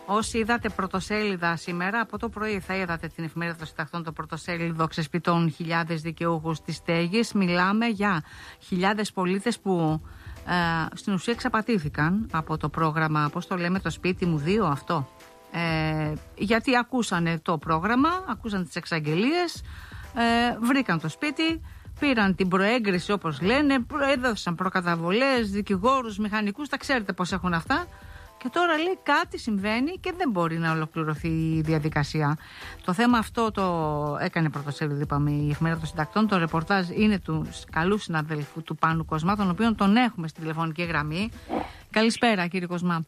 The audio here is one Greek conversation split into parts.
Όσοι είδατε πρωτοσέλιδα σήμερα, από το πρωί θα είδατε την εφημερίδα των συντακτών, το πρωτοσέλιδο ξεσπιτώνουν χιλιάδες δικαιούχους της στέγης. Μιλάμε για χιλιάδες πολίτες που στην ουσία εξαπατήθηκαν από το πρόγραμμα, πώς το λέμε, το σπίτι μου 2 αυτό. Γιατί ακούσανε το πρόγραμμα, ακούσαν τις εξαγγελίες, βρήκαν το σπίτι, πήραν την προέγκριση όπως λένε, έδωσαν προκαταβολές, δικηγόρους, μηχανικούς, τα ξέρετε πώς έχουν αυτά. Και τώρα λέει κάτι συμβαίνει και δεν μπορεί να ολοκληρωθεί η διαδικασία. Το θέμα αυτό το έκανε πρωτοσέλιδο, είπαμε, η εφημερίδα των συντακτών. Το ρεπορτάζ είναι του καλού συναδέλφου του Πάνου Κοσμά, τον οποίον τον έχουμε στη τηλεφωνική γραμμή. Καλησπέρα, κύριε Κοσμά.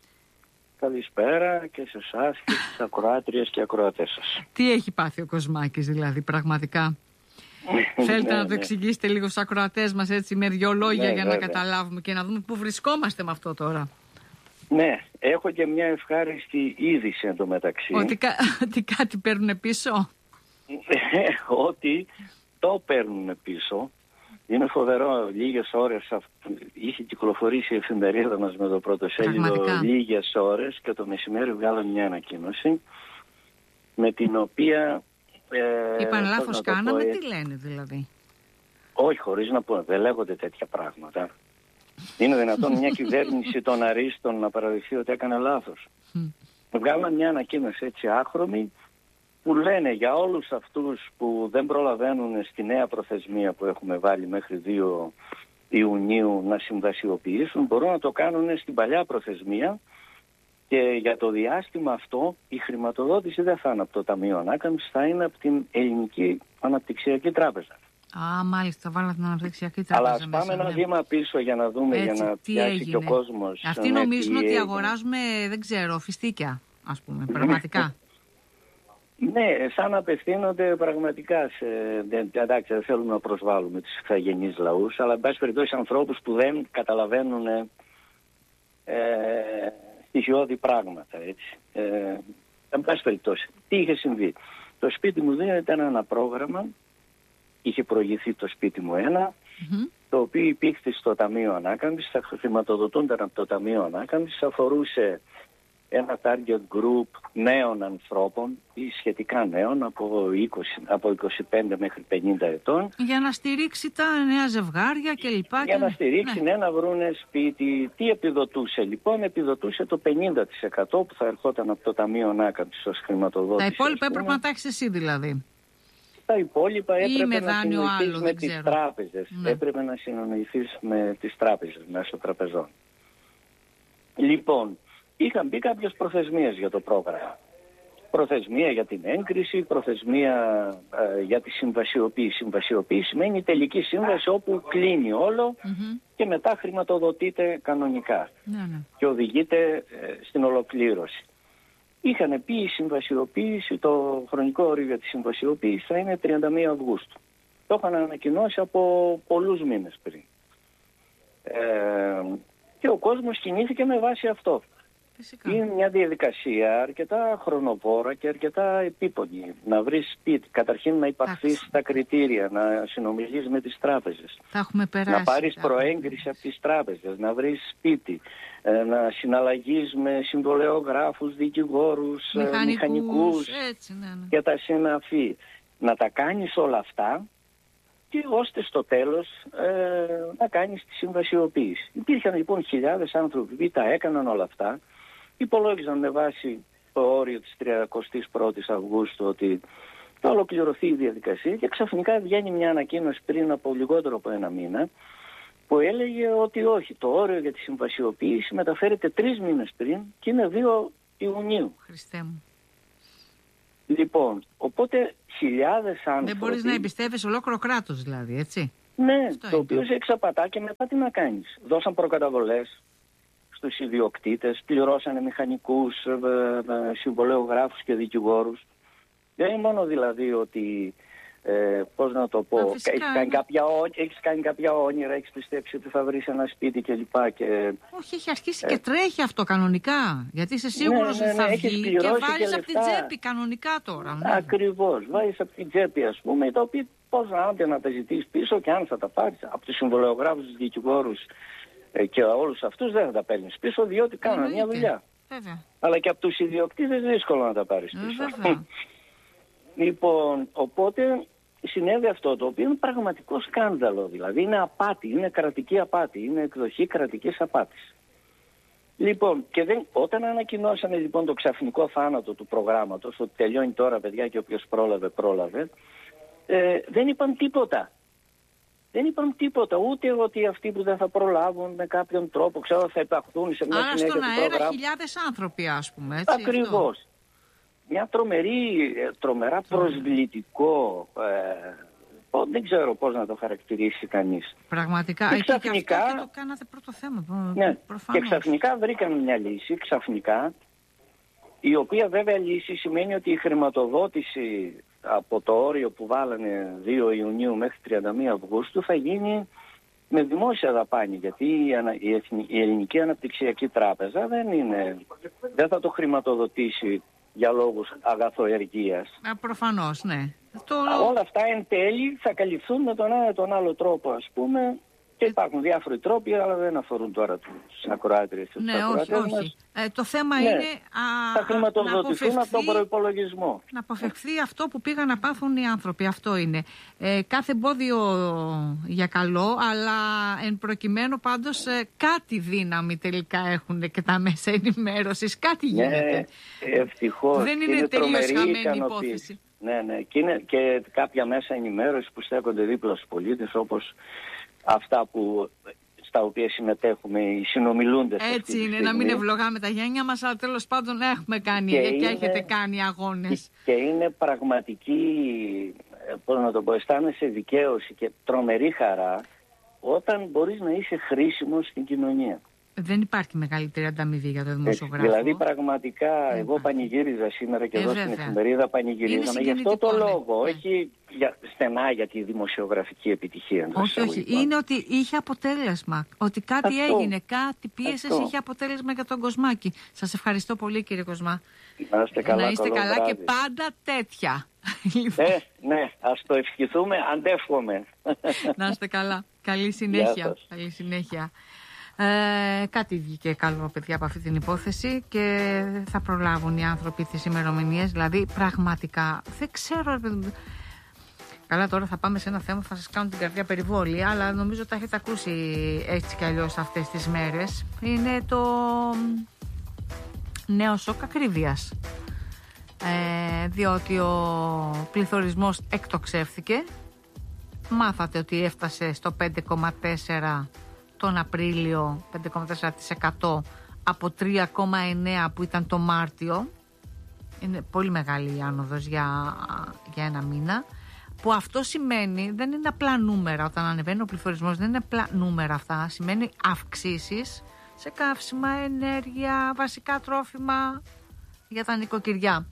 Καλησπέρα και σε εσάς και στις ακροάτριες και ακροατές σας. Τι έχει πάθει ο Κοσμάκης δηλαδή, πραγματικά? Θέλετε να το εξηγήσετε λίγο στους ακροατές μας έτσι με 2 λόγια για να καταλάβουμε και να δούμε πού βρισκόμαστε με αυτό τώρα? Ναι, έχω και μια ευχάριστη είδηση εντωμεταξύ. Ότι κάτι παίρνουν πίσω. Ότι το παίρνουν πίσω. Είναι φοβερό, λίγες ώρες είχε κυκλοφορήσει η εφημερίδα μας με το πρωτοσέλιδο λίγες ώρες και το μεσημέρι βγάλαμε μια ανακοίνωση με την οποία... Είπαν λάθος κάναμε, τι λένε δηλαδή? Όχι, χωρίς να πω, δεν λέγονται τέτοια πράγματα. Είναι δυνατόν μια κυβέρνηση των αρίστων να παραδεχθεί ότι έκανε λάθος? Βγάλαν μια ανακοίνωση έτσι άχρωμη που λένε για όλους αυτούς που δεν προλαβαίνουν στη νέα προθεσμία που έχουμε βάλει μέχρι 2 Ιουνίου να συμβασιοποιήσουν, μπορούν να το κάνουν στην παλιά προθεσμία και για το διάστημα αυτό η χρηματοδότηση δεν θα είναι από το Ταμείο Ανάκαμψης, θα είναι από την Ελληνική Αναπτυξιακή Τράπεζα. Α, μάλιστα, βάλα την Αναπτυξιακή Τράπεζα. Αλλά ας πάμε ένα βήμα πίσω για να δούμε, έτσι, για να πιάσει και ο κόσμος. Αυτοί νομίζουν ότι αγοράζουμε, δεν ξέρω, φιστίκια, ας πούμε, πραγματικά. Ναι, σαν απευθύνονται πραγματικά σε... Εντάξει, δεν θέλουμε να προσβάλλουμε τους ηθαγενείς λαούς, αλλά εν πάση περιπτώσει ανθρώπους που δεν καταλαβαίνουν στοιχειώδη πράγματα, έτσι. Εν πάση περιπτώσει, τι είχε συμβεί? Το σπίτι μου 2 ήταν ένα πρόγραμμα, είχε προηγηθεί το σπίτι μου 1, το οποίο υπήρχε στο Ταμείο Ανάκαμψης, θα χρηματοδοτούνταν από το Ταμείο Ανάκαμψης, αφορούσε ένα target group νέων ανθρώπων ή σχετικά νέων από 25 μέχρι 50 ετών. Για να στηρίξει τα νέα ζευγάρια κλπ. Για να στηρίξει, ναι, να βρούνε σπίτι. Τι επιδοτούσε λοιπόν? Επιδοτούσε το 50% που θα ερχόταν από το Ταμείο Ανάκαμψης ως χρηματοδότηση. Τα υπόλοιπα έπρεπε να τα έχεις εσύ δηλαδή? Τα υπόλοιπα έπρεπε να συνοηθείς με τις τράπεζες. Ναι. Έπρεπε να συνοηθείς με τις τράπεζες μέσω τραπεζών. Λοιπόν, είχαν μπει κάποιες προθεσμίες για το πρόγραμμα. Προθεσμία για την έγκριση, προθεσμία για τη συμβασιοποίηση. Συμβασιοποίηση σημαίνει τελική σύμβαση όπου κλείνει όλο και μετά χρηματοδοτείται κανονικά και οδηγείται στην ολοκλήρωση. Είχαν πει η συμβασιοποίηση, το χρονικό όριο για τη συμβασιοποίηση θα είναι 31 Αυγούστου. Το είχαν ανακοινώσει από πολλούς μήνες πριν. Και ο κόσμος κινήθηκε με βάση αυτό. Φυσικά. Είναι μια διαδικασία αρκετά χρονοβόρα και αρκετά επίπονη. Να βρεις σπίτι, καταρχήν να υπαχθείς στα κριτήρια, να συνομιλείς με τις τράπεζες, να πάρεις προέγκριση από τις τράπεζες, να βρεις σπίτι, να συναλλαγείς με συμβολεογράφους, δικηγόρους, μηχανικούς και τα συναφή. Να τα κάνεις όλα αυτά και ώστε στο τέλος να κάνεις τη συμβασιοποίηση. Υπήρχαν λοιπόν χιλιάδες άνθρωποι που τα έκαναν όλα αυτά, υπολόγιζαν με βάση το όριο της 31ης Αυγούστου ότι θα ολοκληρωθεί η διαδικασία και ξαφνικά βγαίνει μια ανακοίνωση πριν από λιγότερο από 1 μήνα που έλεγε ότι όχι, το όριο για τη συμβασιοποίηση μεταφέρεται 3 μήνες πριν και είναι 2 Ιουνίου. Χριστέ μου. Λοιπόν, οπότε χιλιάδες άνθρωποι... Δεν μπορείς να εμπιστεύεσαι ολόκληρο κράτος δηλαδή, έτσι? Ναι, αυτό το οποίο σε εξαπατά και μετά τι να κάνεις? Δώσαν προκαταβολές στους ιδιοκτήτες, πληρώσανε μηχανικούς, συμβολεογράφους και δικηγόρους. Δεν είναι μόνο δηλαδή ότι, πώς να το πω, έχεις κάνει κάποια όνειρα, έχεις πιστέψει ότι θα βρεις ένα σπίτι κλπ. Όχι, έχει αρχίσει και τρέχει αυτό κανονικά. Γιατί είσαι σίγουρος ότι θα βγει και βάζεις από την τσέπη κανονικά τώρα. Ναι. Ακριβώς, βάζεις από την τσέπη ας πούμε, τα οποία πώς να τα ζητήσεις πίσω και αν θα τα πάρεις από τους συμβολεογράφους, τους δικηγόρους και όλους αυτούς δεν θα τα παίρνεις πίσω διότι κάνουν μια δουλειά. Αλλά και από τους ιδιοκτήτες δύσκολο να τα πάρεις πίσω. Λοιπόν, οπότε συνέβη αυτό το οποίο είναι πραγματικό σκάνδαλο. Δηλαδή είναι απάτη, είναι κρατική απάτη, είναι εκδοχή κρατικής απάτης. Λοιπόν, και όταν ανακοινώσανε λοιπόν το ξαφνικό θάνατο του προγράμματος, ότι τελειώνει τώρα παιδιά και όποιος πρόλαβε, δεν είπαν τίποτα. Δεν είπαν τίποτα, ούτε ότι αυτοί που δεν θα προλάβουν με κάποιον τρόπο, ξέρω, θα υπαχθούν σε μια συνέχεια του προγράμματος. Άρα στον αέρα χιλιάδες άνθρωποι, ας πούμε, έτσι. Ακριβώς. Μια τρομερά προσβλητικό, δεν ξέρω πώς να το χαρακτηρίσει κανείς. Πραγματικά, και ξαφνικά, και το κάνατε πρώτο θέμα. Ναι, και ξαφνικά βρήκαμε μια λύση, η οποία βέβαια λύση σημαίνει ότι η χρηματοδότηση από το όριο που βάλανε 2 Ιουνίου μέχρι 31 Αυγούστου θα γίνει με δημόσια δαπάνη, γιατί η Ελληνική Αναπτυξιακή Τράπεζα δεν θα το χρηματοδοτήσει για λόγους αγαθοεργίας. Προφανώς, ναι. Όλα αυτά εν τέλει θα καλυφθούν με τον ένα ή τον άλλο τρόπο, ας πούμε, και υπάρχουν διάφοροι τρόποι, αλλά δεν αφορούν τώρα τους ακροάτριες. Ναι, όχι. Το θέμα είναι θα χρηματοδοτηθούν από τον προϋπολογισμό. Να αποφευχθεί αυτό που πήγαν να πάθουν οι άνθρωποι. Αυτό είναι. Κάθε εμπόδιο για καλό, αλλά εν προκειμένου πάντως κάτι δύναμη τελικά έχουν και τα μέσα ενημέρωσης. Κάτι γίνεται. Ευτυχώς. Δεν είναι τελείως χαμένη υπόθεση. Ναι. Και κάποια μέσα ενημέρωση που στέκονται δίπλα στους πολίτες, όπως αυτά στα οποία συμμετέχουμε οι συνομιλούντες. Έτσι είναι, να μην ευλογάμε τα γένια μας, αλλά τέλος πάντων έχουμε κάνει και έχετε κάνει αγώνες. Και είναι πραγματική, πώς να το πω, αισθάνεσαι δικαίωση και τρομερή χαρά όταν μπορείς να είσαι χρήσιμος στην κοινωνία. Δεν υπάρχει μεγαλύτερη ανταμοιβή για το δημοσιογράφο. Δηλαδή πραγματικά εγώ πανηγύριζα σήμερα και εδώ στην εφημερίδα πανηγυρίζαμε γι' αυτό το λόγο, όχι στενά για τη δημοσιογραφική επιτυχία. Όχι, είναι ότι είχε αποτέλεσμα, ότι κάτι έγινε, κάτι πίεσες, είχε αποτέλεσμα για τον Κοσμάκη. Σας ευχαριστώ πολύ κύριε Κοσμά. Να είστε καλά, και πάντα τέτοια. Ναι, ας το ευχηθούμε, αντεύχομαι. Να είστε καλά, καλή συνέχεια. Κάτι βγήκε καλό παιδιά από αυτή την υπόθεση και θα προλάβουν οι άνθρωποι τις ημερομηνίες, δηλαδή πραγματικά δεν ξέρω. Καλά, τώρα θα πάμε σε ένα θέμα που θα σας κάνω την καρδιά περιβόλη, αλλά νομίζω τα έχετε ακούσει έτσι κι αλλιώς αυτές τις μέρες. Είναι το νέο σοκ ακρίβειας, διότι ο πληθωρισμός εκτοξεύθηκε. Μάθατε ότι έφτασε στο 5,4% τον Απρίλιο, 5,4% από 3,9% που ήταν το Μάρτιο. Είναι πολύ μεγάλη η άνοδος για ένα μήνα. Που αυτό σημαίνει, δεν είναι απλά νούμερα, όταν ανεβαίνει ο πληθωρισμός δεν είναι απλά νούμερα αυτά, σημαίνει αυξήσεις σε καύσιμα, ενέργεια, βασικά τρόφιμα για τα νοικοκυριά.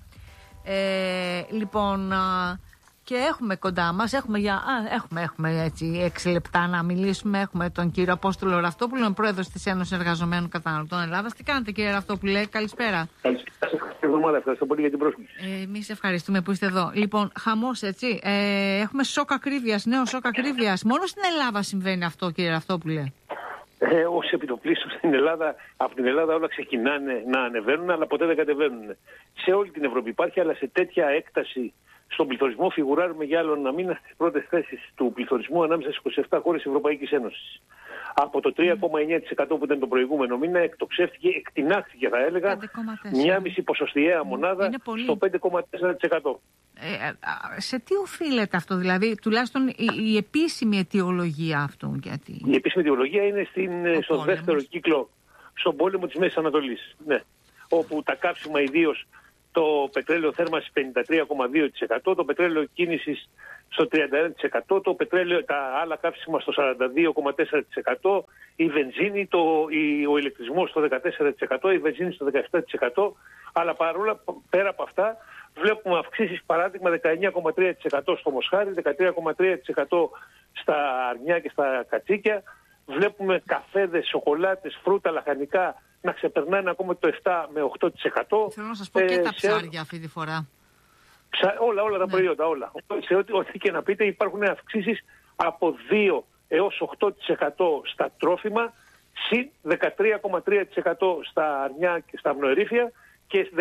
Λοιπόν, και έχουμε κοντά μας, έχουμε έτσι 6 λεπτά να μιλήσουμε. Έχουμε τον κύριο Απόστολο Ραυτόπουλο, πρόεδρος της Ένωσης Εργαζομένων Καταναλωτών Ελλάδας. Τι κάνετε κύριε Ραυτόπουλε, καλησπέρα. Ευχαριστώ πολύ για την πρόσκληση. Εμείς ευχαριστούμε που είστε εδώ. Λοιπόν, χαμός έτσι, έχουμε σοκ ακρίβειας, νέο σοκ ακρίβειας. Μόνο στην Ελλάδα συμβαίνει αυτό κύριε Ραυτόπουλε? Ως επιτοπλίστων στην Ελλάδα, από την Ελλάδα όλα ξεκινάνε να ανεβαίνουν, αλλά ποτέ δεν κατεβαίνουν. Σε όλη την Ευρώπη υπάρχει, αλλά σε τέτοια έκταση στον πληθωρισμό φιγουράρουμε για άλλο ένα μήνα στις πρώτες θέσεις του πληθωρισμού ανάμεσα στις 27 χώρες της Ευρωπαϊκής Ένωσης. Από το 3,9% που ήταν το προηγούμενο μήνα εκτοξεύτηκε, εκτινάχθηκε θα έλεγα, 1,5 ποσοστιαία μονάδα στο 5,4%. Σε τι οφείλεται αυτό, δηλαδή, τουλάχιστον η επίσημη αιτιολογία αυτού? Γιατί... Η επίσημη αιτιολογία είναι στο δεύτερο κύκλο, στον πόλεμο της Μέσης Ανατολής. Ναι. Όπου τα καύσιμα ιδίως, το πετρέλαιο θέρμανσης 53,2%, το πετρέλαιο κίνησης στο 31%, τα άλλα καύσιμα στο 42,4%, η βενζίνη, ο ηλεκτρισμός στο 14%, η βενζίνη στο 17%, αλλά παρόλα πέρα από αυτά βλέπουμε αυξήσεις, παράδειγμα 19,3% στο Μοσχάρι, 13,3% στα αρνιά και στα κατσίκια. Βλέπουμε καφέδες, σοκολάτες, φρούτα, λαχανικά να ξεπερνάνε ακόμα το 7 με 8%. Θέλω να σας πω και τα ψάρια αυτή τη φορά. Όλα τα προϊόντα, όλα. Σε ό,τι και να πείτε υπάρχουν αυξήσεις από 2 έως 8% στα τρόφιμα, συν 13,3% στα αρνιά και στα αμνοερήφια και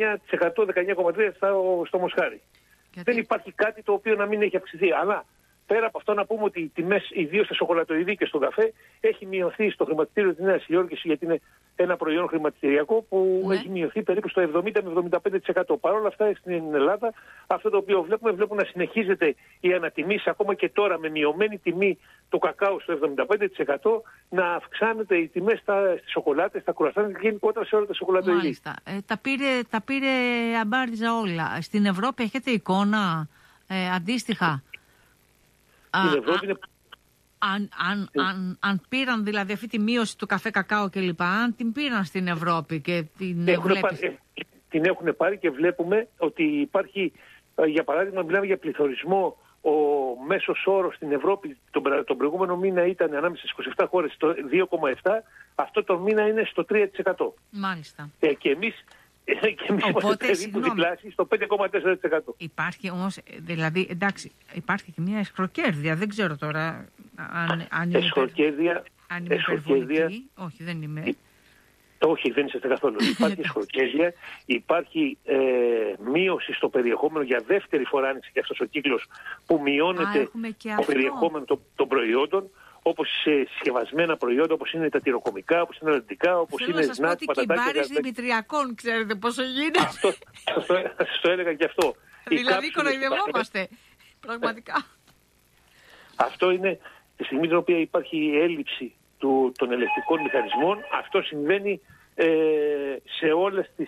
19,3% στο μοσχάρι. Δεν υπάρχει κάτι το οποίο να μην έχει αυξηθεί. Αλλά πέρα από αυτό να πούμε ότι οι τιμές, ιδίως στα σοκολατοειδή και στον καφέ, έχει μειωθεί στο χρηματιστήριο της Νέας Υόρκης, γιατί είναι ένα προϊόν χρηματιστηριακό που έχει μειωθεί περίπου στο 70 με 75%. Παρ' όλα αυτά στην Ελλάδα αυτό το οποίο βλέπουμε να συνεχίζεται η ανατιμήση ακόμα και τώρα με μειωμένη τιμή του κακάου στο 75%, να αυξάνεται οι τιμές στις σοκολάτες, στα κουρασάν και γενικότερα σε όλα τα σοκολατοειδή. Μάλιστα. Τα πήρε αμπάριζα όλα. Στην Ευρώπη έχετε εικόνα αντίστοιχα? Στην Ευρώπη είναι... Αν πήραν δηλαδή αυτή τη μείωση του καφέ κακάο κλπ, αν την πήραν στην Ευρώπη και την την έχουν πάρει και βλέπουμε ότι υπάρχει, για παράδειγμα μιλάμε για πληθωρισμό, ο μέσος όρος στην Ευρώπη τον προηγούμενο μήνα ήταν ανάμεσα στις 27 χώρες στο 2,7, αυτό το μήνα είναι στο 3%. Μάλιστα. Και εμείς είμαστε περίπου διπλάσιοι στο 5,4%. Υπάρχει όμως, δηλαδή, εντάξει, υπάρχει και μια εσχροκέρδεια, δεν ξέρω τώρα αν είναι υπερβολική. Όχι, δεν είμαι. Όχι, δεν είσαστε καθόλου. Υπάρχει εσχροκέρδεια, υπάρχει μείωση στο περιεχόμενο, για δεύτερη φορά άνοιξε και αυτός ο κύκλος που μειώνεται το περιεχόμενο των προϊόντων, όπως σε συσκευασμένα προϊόντα, όπως είναι τα τυροκομικά, όπως είναι αλαντικά, όπως είναι σνακ, πατατάκια. Κυμπάρες Δημητριακών, ξέρετε πόσο γίνεται. Αυτό το έλεγα και αυτό. Δηλαδή κοροϊδευόμαστε, πραγματικά. Αυτό είναι τη στιγμή την οποία υπάρχει έλλειψη των ελεκτρικών μηχανισμών. Αυτό συμβαίνει σε όλες τις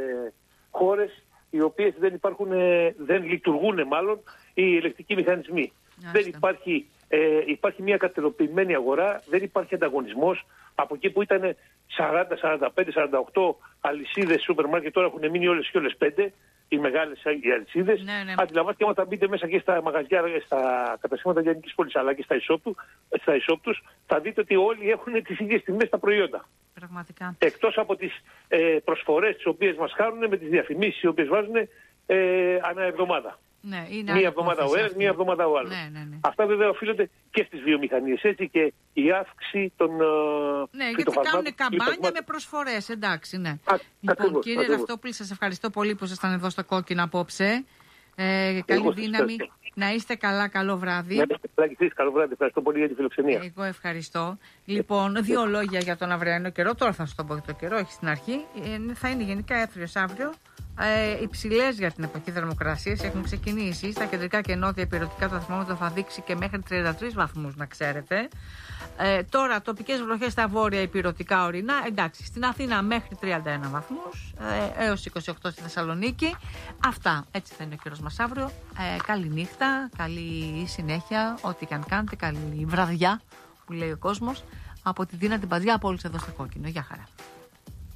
χώρες οι οποίες δεν λειτουργούν μάλλον οι ελεκτρικοί μηχανισμοί. Δεν υπάρχει μια κατελοποιημένη αγορά, δεν υπάρχει ανταγωνισμός. Από εκεί που ήταν 40, 45, 48 αλυσίδες σούπερ μάρκετ, τώρα έχουν μείνει όλες και όλες 5, οι μεγάλες οι αλυσίδες. Ναι. Αντιλαμβάνεστε, άμα θα μπείτε μέσα και στα μαγαζιά, στα καταστήματα λιανικής πόλης, αλλά και στα e-shop τους, θα δείτε ότι όλοι έχουν τις ίδιες τιμές στα προϊόντα. Πραγματικά. Εκτός από τις προσφορές τις οποίες μας χάνουν με τις διαφημίσεις οι οποίες βάζουν ανά εβδομάδα. Ναι, μία εβδομάδα ο ένας, μία εβδομάδα ο άλλος. Ναι. Αυτά βέβαια οφείλονται και στις βιομηχανίες, έτσι, και η αύξηση των γιατί κάνουν καμπάνια με προσφορές, εντάξει, ναι. Λοιπόν, κύριε Ραυτόπουλη, σας ευχαριστώ πολύ που ήσασταν εδώ στο Κόκκινο απόψε. Καλή δύναμη. Να είστε καλά, καλό βράδυ. Καλό βράδυ, ευχαριστώ πολύ για τη φιλοξενία. Εγώ ευχαριστώ. Λοιπόν, δύο λόγια για τον αυριανό καιρό. Τώρα θα σας το πω για το καιρό, όχι στην αρχή. Θα είναι γενικά έθριος αύριο. Υψηλές για την εποχή θερμοκρασίες έχουν ξεκινήσει. Στα κεντρικά και νότια υπηρετικά το θερμόμετρο θα δείξει και μέχρι 33 βαθμούς, να ξέρετε. Τώρα τοπικές βροχές στα βόρεια υπηρετικά ορεινά. Εντάξει, στην Αθήνα μέχρι 31 βαθμούς, έως 28 στη Θεσσαλονίκη. Αυτά, έτσι θα είναι ο καιρός μας αύριο. Καλή νύχτα, καλή συνέχεια, ό,τι και αν κάνετε. Καλή βραδιά που λέει ο κόσμος. Από τη Δίνα την Παδιά, από όλους εδώ στο Κόκκινο. Γεια χαρά.